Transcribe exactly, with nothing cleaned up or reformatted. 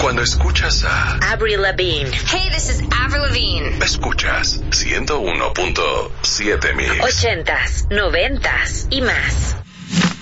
Cuando escuchas a Avril Lavigne. Hey, this is Avril Lavigne. Escuchas ciento uno punto siete Mix. Ochentas, noventas y más.